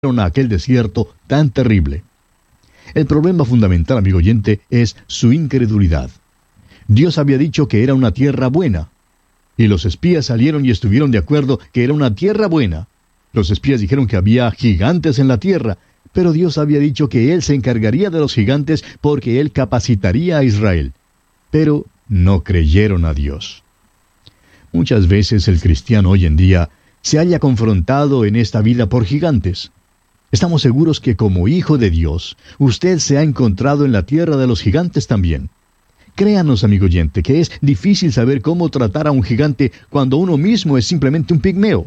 a aquel desierto tan terrible. El problema fundamental, amigo oyente, es su incredulidad. Dios había dicho que era una tierra buena, y los espías salieron y estuvieron de acuerdo que era una tierra buena. Los espías dijeron que había gigantes en la tierra, pero Dios había dicho que Él se encargaría de los gigantes porque Él capacitaría a Israel. Pero no creyeron a Dios. Muchas veces el cristiano hoy en día se halla confrontado en esta vida por gigantes. Estamos seguros que como hijo de Dios, usted se ha encontrado en la tierra de los gigantes también. Créanos, amigo oyente, que es difícil saber cómo tratar a un gigante cuando uno mismo es simplemente un pigmeo.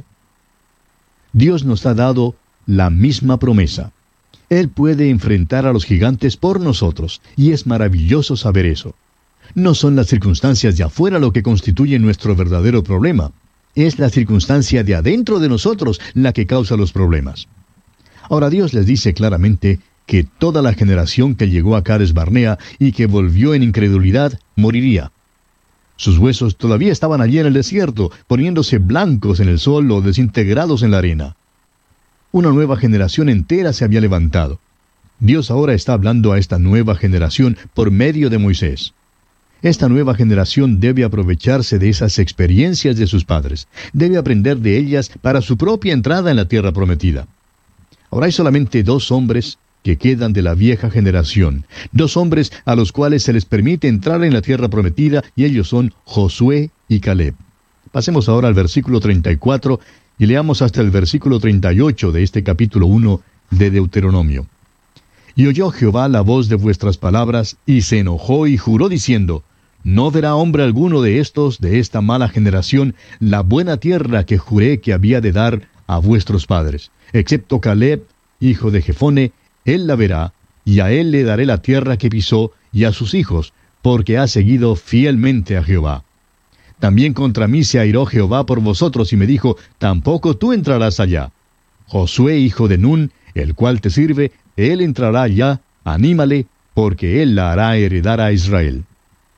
Dios nos ha dado la misma promesa. Él puede enfrentar a los gigantes por nosotros, y es maravilloso saber eso. No son las circunstancias de afuera lo que constituye nuestro verdadero problema. Es la circunstancia de adentro de nosotros la que causa los problemas. Ahora Dios les dice claramente que toda la generación que llegó a Cades Barnea y que volvió en incredulidad moriría. Sus huesos todavía estaban allí en el desierto, poniéndose blancos en el sol o desintegrados en la arena. Una nueva generación entera se había levantado. Dios ahora está hablando a esta nueva generación por medio de Moisés. Esta nueva generación debe aprovecharse de esas experiencias de sus padres. Debe aprender de ellas para su propia entrada en la tierra prometida. Ahora hay solamente dos hombres que quedan de la vieja generación, dos hombres a los cuales se les permite entrar en la tierra prometida, y ellos son Josué y Caleb. Pasemos ahora al versículo 34 y leamos hasta el versículo 38 de este capítulo 1 de Deuteronomio. Y oyó Jehová la voz de vuestras palabras, y se enojó y juró diciendo: No verá hombre alguno de esta mala generación, la buena tierra que juré que había de dar a vuestros padres, excepto Caleb, hijo de Jefone. Él la verá, y a él le daré la tierra que pisó, y a sus hijos, porque ha seguido fielmente a Jehová. También contra mí se airó Jehová por vosotros, y me dijo: Tampoco tú entrarás allá. Josué, hijo de Nun, el cual te sirve, él entrará allá, anímale, porque él la hará heredar a Israel.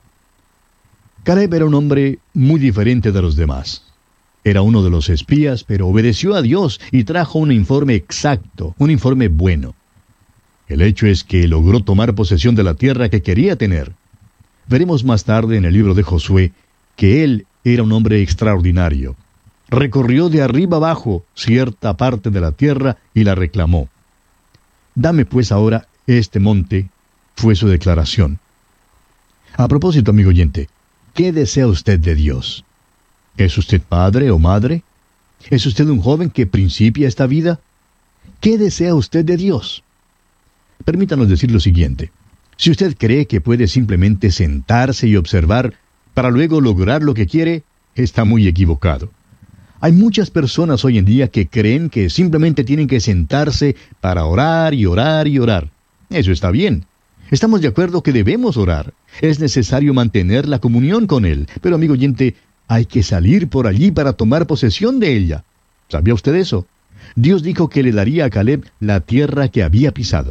Caleb era un hombre muy diferente de los demás. Era uno de los espías, pero obedeció a Dios y trajo un informe exacto, un informe bueno. El hecho es que logró tomar posesión de la tierra que quería tener. Veremos más tarde en el libro de Josué que él era un hombre extraordinario. Recorrió de arriba abajo cierta parte de la tierra y la reclamó. Dame pues ahora este monte, fue su declaración. A propósito, amigo oyente, ¿qué desea usted de Dios? ¿Es usted padre o madre? ¿Es usted un joven que principia esta vida? ¿Qué desea usted de Dios? Permítanos decir lo siguiente. Si usted cree que puede simplemente sentarse y observar para luego lograr lo que quiere, está muy equivocado. Hay muchas personas hoy en día que creen que simplemente tienen que sentarse para orar y orar y orar. Eso está bien. Estamos de acuerdo que debemos orar. Es necesario mantener la comunión con Él. Pero, amigo oyente, hay que salir por allí para tomar posesión de ella. ¿Sabía usted eso? Dios dijo que le daría a Caleb la tierra que había pisado.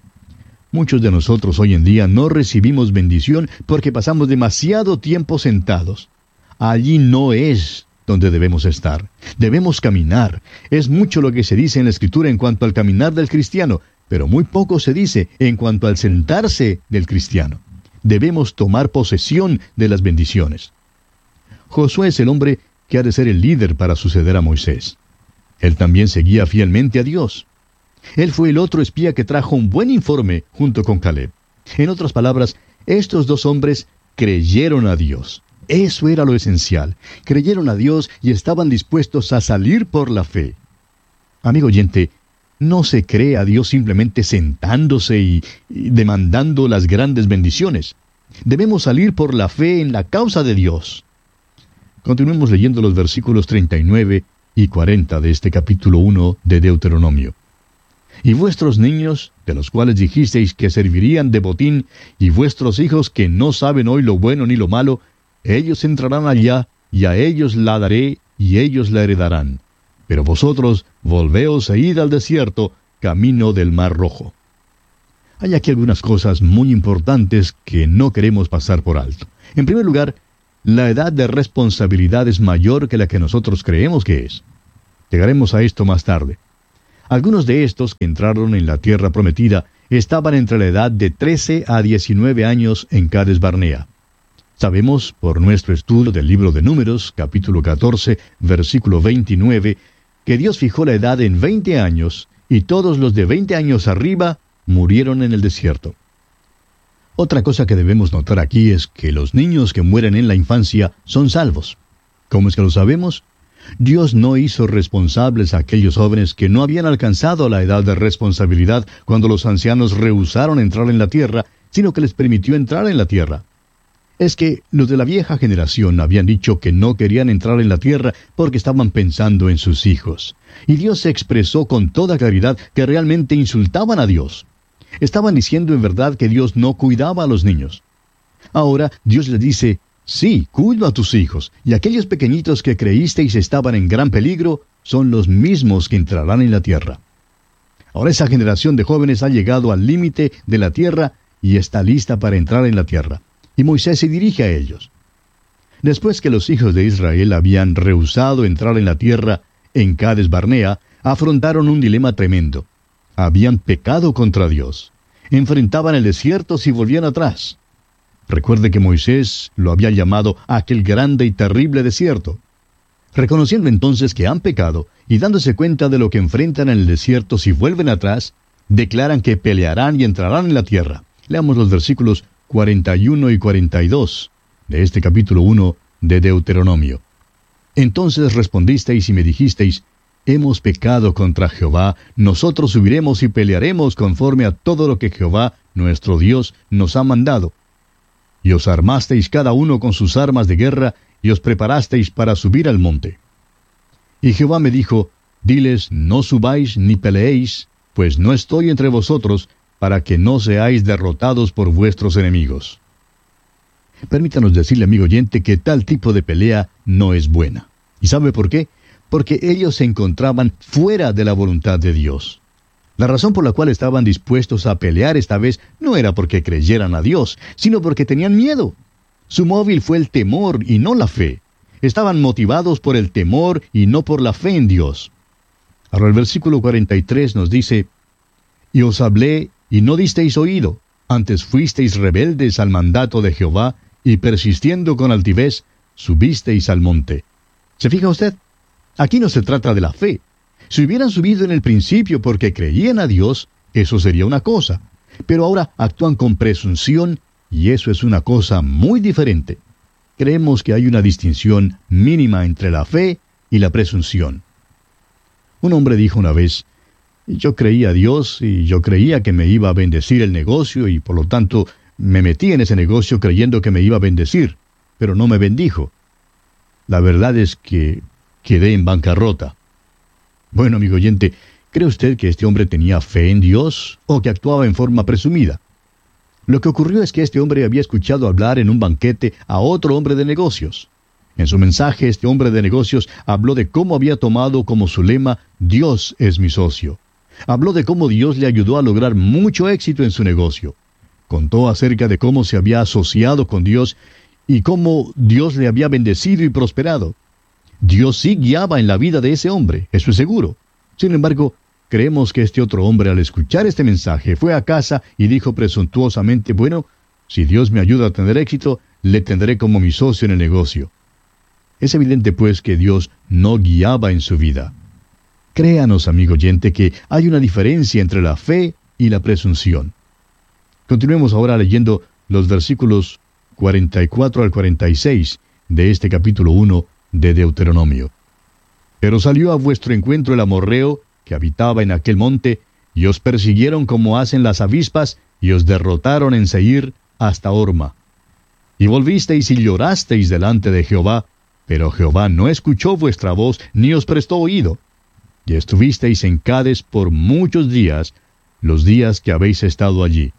Muchos de nosotros hoy en día no recibimos bendición porque pasamos demasiado tiempo sentados. Allí no es donde debemos estar. Debemos caminar. Es mucho lo que se dice en la Escritura en cuanto al caminar del cristiano, pero muy poco se dice en cuanto al sentarse del cristiano. Debemos tomar posesión de las bendiciones. Josué es el hombre que ha de ser el líder para suceder a Moisés. Él también seguía fielmente a Dios. Él fue el otro espía que trajo un buen informe junto con Caleb. En otras palabras, estos dos hombres creyeron a Dios. Eso era lo esencial. Creyeron a Dios y estaban dispuestos a salir por la fe. Amigo oyente, no se cree a Dios simplemente sentándose y demandando las grandes bendiciones. Debemos salir por la fe en la causa de Dios. Continuemos leyendo los versículos 39 y 40 de este capítulo 1 de Deuteronomio. Y vuestros niños, de los cuales dijisteis que servirían de botín, y vuestros hijos que no saben hoy lo bueno ni lo malo, ellos entrarán allá, y a ellos la daré, y ellos la heredarán. Pero vosotros volveos e id al desierto, camino del Mar Rojo. Hay aquí algunas cosas muy importantes que no queremos pasar por alto. En primer lugar, la edad de responsabilidad es mayor que la que nosotros creemos que es. Llegaremos a esto más tarde. Algunos de estos que entraron en la tierra prometida estaban entre la edad de 13 a 19 años en Cades Barnea. Sabemos, por nuestro estudio del libro de Números, capítulo 14, versículo 29, que Dios fijó la edad en 20 años, y todos los de 20 años arriba murieron en el desierto. Otra cosa que debemos notar aquí es que los niños que mueren en la infancia son salvos. ¿Cómo es que lo sabemos? Dios no hizo responsables a aquellos jóvenes que no habían alcanzado la edad de responsabilidad cuando los ancianos rehusaron entrar en la tierra, sino que les permitió entrar en la tierra. Es que los de la vieja generación habían dicho que no querían entrar en la tierra porque estaban pensando en sus hijos. Y Dios se expresó con toda claridad que realmente insultaban a Dios. Estaban diciendo en verdad que Dios no cuidaba a los niños. Ahora Dios les dice: sí, cuido a tus hijos, y aquellos pequeñitos que creísteis estaban en gran peligro son los mismos que entrarán en la tierra. Ahora esa generación de jóvenes ha llegado al límite de la tierra y está lista para entrar en la tierra. Y Moisés se dirige a ellos. Después que los hijos de Israel habían rehusado entrar en la tierra en Cades Barnea, afrontaron un dilema tremendo. Habían pecado contra Dios. Enfrentaban el desierto si volvían atrás. Recuerde que Moisés lo había llamado aquel grande y terrible desierto. Reconociendo entonces que han pecado y dándose cuenta de lo que enfrentan en el desierto si vuelven atrás, declaran que pelearán y entrarán en la tierra. Leamos los versículos 41 y 42 de este capítulo 1 de Deuteronomio. Entonces respondisteis y me dijisteis: hemos pecado contra Jehová, nosotros subiremos y pelearemos conforme a todo lo que Jehová, nuestro Dios, nos ha mandado. Y os armasteis cada uno con sus armas de guerra, y os preparasteis para subir al monte. Y Jehová me dijo: diles, no subáis ni peleéis, pues no estoy entre vosotros, para que no seáis derrotados por vuestros enemigos. Permítanos decirle, amigo oyente, que tal tipo de pelea no es buena. ¿Y sabe por qué? Porque ellos se encontraban fuera de la voluntad de Dios. La razón por la cual estaban dispuestos a pelear esta vez no era porque creyeran a Dios, sino porque tenían miedo. Su móvil fue el temor y no la fe. Estaban motivados por el temor y no por la fe en Dios. Ahora el versículo 43 nos dice: y os hablé y no disteis oído, antes fuisteis rebeldes al mandato de Jehová, y persistiendo con altivez, subisteis al monte. ¿Se fija usted? Aquí no se trata de la fe. Si hubieran subido en el principio porque creían a Dios, eso sería una cosa. Pero ahora actúan con presunción, y eso es una cosa muy diferente. Creemos que hay una distinción mínima entre la fe y la presunción. Un hombre dijo una vez: yo creía a Dios y yo creía que me iba a bendecir el negocio y por lo tanto me metí en ese negocio creyendo que me iba a bendecir, pero no me bendijo. La verdad es que quedé en bancarrota. Bueno, amigo oyente, ¿cree usted que este hombre tenía fe en Dios o que actuaba en forma presumida? Lo que ocurrió es que este hombre había escuchado hablar en un banquete a otro hombre de negocios. En su mensaje, este hombre de negocios habló de cómo había tomado como su lema: Dios es mi socio. Habló de cómo Dios le ayudó a lograr mucho éxito en su negocio. Contó acerca de cómo se había asociado con Dios y cómo Dios le había bendecido y prosperado. Dios sí guiaba en la vida de ese hombre, eso es seguro. Sin embargo, creemos que este otro hombre, al escuchar este mensaje, fue a casa y dijo presuntuosamente: bueno, si Dios me ayuda a tener éxito, le tendré como mi socio en el negocio. Es evidente, pues, que Dios no guiaba en su vida. Créanos, amigo oyente, que hay una diferencia entre la fe y la presunción. Continuemos ahora leyendo los versículos 44 al 46 de este capítulo 1 de Deuteronomio. Pero salió a vuestro encuentro el amorreo, que habitaba en aquel monte, y os persiguieron como hacen las avispas, y os derrotaron en Seir hasta Horma. Y volvisteis y llorasteis delante de Jehová, pero Jehová no escuchó vuestra voz, ni os prestó oído. Y estuvisteis en Cades por muchos días, los días que habéis estado allí.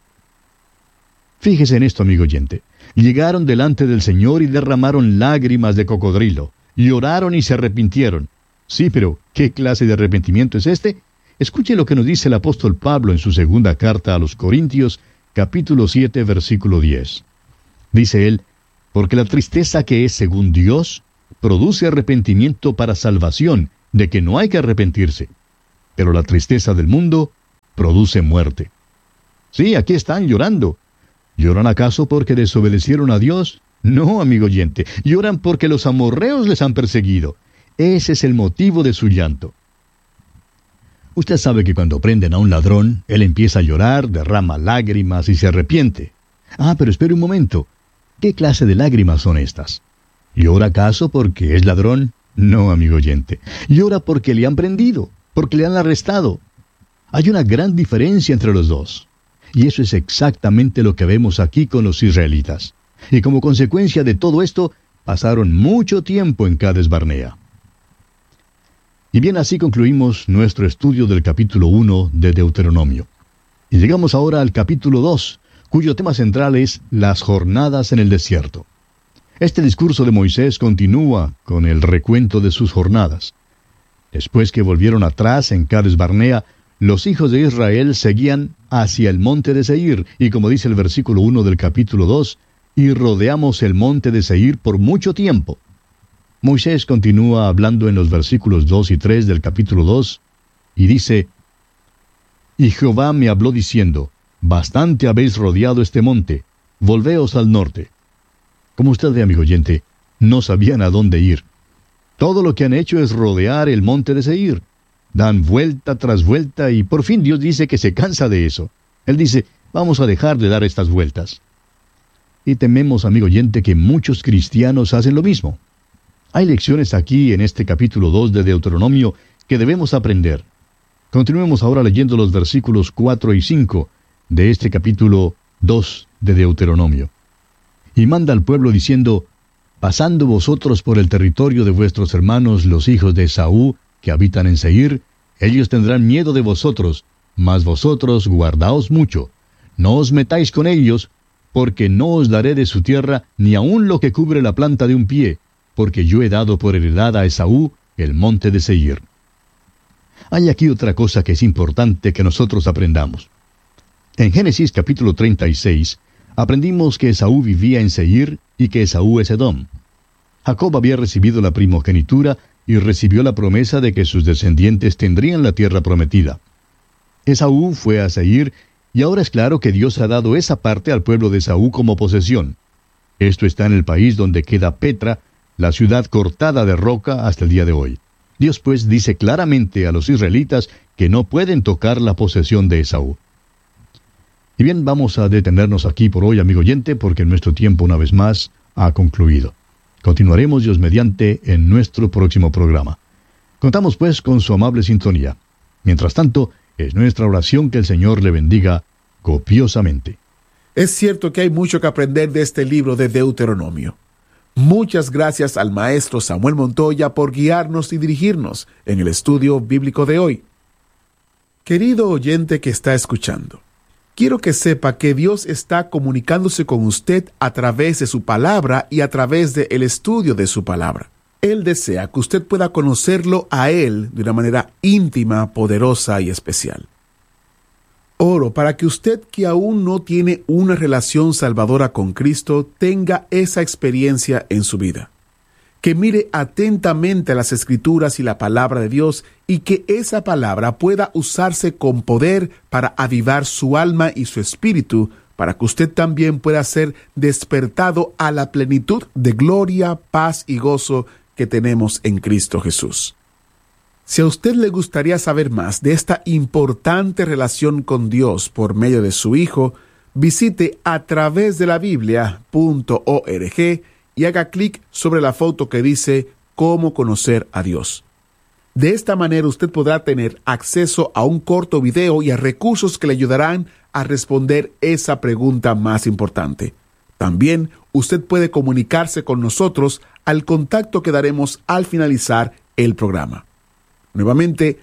Fíjese en esto, amigo oyente. Llegaron delante del Señor y derramaron lágrimas de cocodrilo. Lloraron y se arrepintieron. Sí, pero ¿qué clase de arrepentimiento es este? Escuche lo que nos dice el apóstol Pablo en su segunda carta a los Corintios, capítulo 7, versículo 10. Dice él: porque la tristeza que es según Dios produce arrepentimiento para salvación, de que no hay que arrepentirse. pero la tristeza del mundo produce muerte. Sí, aquí están llorando. ¿Lloran acaso porque desobedecieron a Dios? No, amigo oyente, lloran porque los amorreos les han perseguido. Ese es el motivo de su llanto. Usted sabe que cuando prenden a un ladrón, él empieza a llorar, derrama lágrimas y se arrepiente. Ah, pero espere un momento. ¿Qué clase de lágrimas son estas? ¿Llora acaso porque es ladrón? No, amigo oyente. Llora porque le han prendido, porque le han arrestado. Hay una gran diferencia entre los dos. Y eso es exactamente lo que vemos aquí con los israelitas. Y como consecuencia de todo esto, pasaron mucho tiempo en Cades Barnea. Y bien, así concluimos nuestro estudio del capítulo 1 de Deuteronomio. Y llegamos ahora al capítulo 2, cuyo tema central es las jornadas en el desierto. Este discurso de Moisés continúa con el recuento de sus jornadas. Después que volvieron atrás en Cades Barnea, los hijos de Israel seguían hacia el monte de Seir, y como dice el versículo 1 del capítulo 2, y rodeamos el monte de Seir por mucho tiempo. Moisés continúa hablando en los versículos 2 y 3 del capítulo 2, y dice, Y Jehová me habló diciendo, Bastante habéis rodeado este monte, volveos al norte. Como usted ve, amigo oyente, no sabían a dónde ir. Todo lo que han hecho es rodear el monte de Seir. Dan vuelta tras vuelta y por fin Dios dice que se cansa de eso. Él dice, vamos a dejar de dar estas vueltas. Y tememos, amigo oyente, que muchos cristianos hacen lo mismo. Hay lecciones aquí en este capítulo 2 de Deuteronomio que debemos aprender. Continuemos ahora leyendo los versículos 4 y 5 de este capítulo 2 de Deuteronomio. Y manda al pueblo diciendo, Pasando vosotros por el territorio de vuestros hermanos los hijos de Esaú, que habitan en Seir, ellos tendrán miedo de vosotros, mas vosotros guardaos mucho. No os metáis con ellos, porque no os daré de su tierra ni aun lo que cubre la planta de un pie, porque yo he dado por heredad a Esaú el monte de Seir. Hay aquí otra cosa que es importante que nosotros aprendamos. En Génesis capítulo 36, aprendimos que Esaú vivía en Seir y que Esaú es Edom. Jacob había recibido la primogenitura y recibió la promesa de que sus descendientes tendrían la tierra prometida. Esaú fue a Seir, y ahora es claro que Dios ha dado esa parte al pueblo de Esaú como posesión. Esto está en el país donde queda Petra, la ciudad cortada de roca hasta el día de hoy. Dios pues dice claramente a los israelitas que no pueden tocar la posesión de Esaú. Y bien, vamos a detenernos aquí por hoy, amigo oyente, porque nuestro tiempo una vez más ha concluido. Continuaremos, Dios mediante, en nuestro próximo programa. Contamos pues con su amable sintonía. Mientras tanto, es nuestra oración que el Señor le bendiga copiosamente. Es cierto que hay mucho que aprender de este libro de Deuteronomio. Muchas gracias al maestro Samuel Montoya por guiarnos y dirigirnos en el estudio bíblico de hoy. Querido oyente que está escuchando, quiero que sepa que Dios está comunicándose con usted a través de su palabra y a través del estudio de su palabra. Él desea que usted pueda conocerlo a Él de una manera íntima, poderosa y especial. Oro para que usted que aún no tiene una relación salvadora con Cristo tenga esa experiencia en su vida. Que mire atentamente las Escrituras y la palabra de Dios y que esa palabra pueda usarse con poder para avivar su alma y su espíritu, para que usted también pueda ser despertado a la plenitud de gloria, paz y gozo que tenemos en Cristo Jesús. Si a usted le gustaría saber más de esta importante relación con Dios por medio de su Hijo, visite atravesdelabiblia.org y haga clic sobre la foto que dice «Cómo conocer a Dios». De esta manera usted podrá tener acceso a un corto video y a recursos que le ayudarán a responder esa pregunta más importante. También usted puede comunicarse con nosotros al contacto que daremos al finalizar el programa. Nuevamente,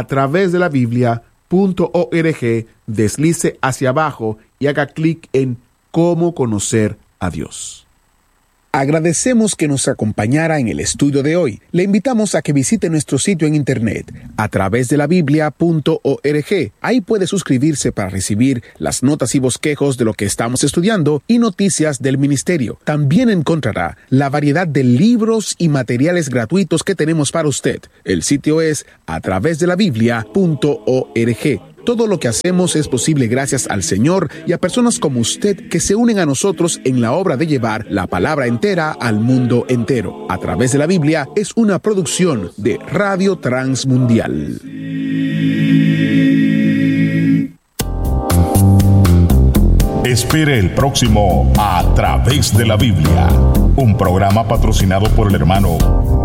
atravesdelabiblia.org, deslice hacia abajo y haga clic en «Cómo conocer a Dios». Agradecemos que nos acompañara en el estudio de hoy. Le invitamos a que visite nuestro sitio en internet a través de la Biblia.org. Ahí puede suscribirse para recibir las notas y bosquejos de lo que estamos estudiando y noticias del ministerio. También encontrará la variedad de libros y materiales gratuitos que tenemos para usted. El sitio es a través de la Biblia.org. Todo lo que hacemos es posible gracias al Señor y a personas como usted que se unen a nosotros en la obra de llevar la palabra entera al mundo entero. A través de la Biblia es una producción de Radio Transmundial. Espere el próximo A Través de la Biblia, un programa patrocinado por el hermano